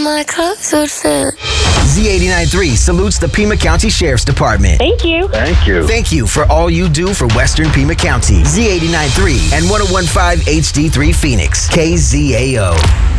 my clothes would fit. Z89.3 salutes the Pima County Sheriff's Department. Thank you. Thank you. Thank you for all you do for Western Pima County. Z89.3 and 101.5 HD3 Phoenix. KZAO.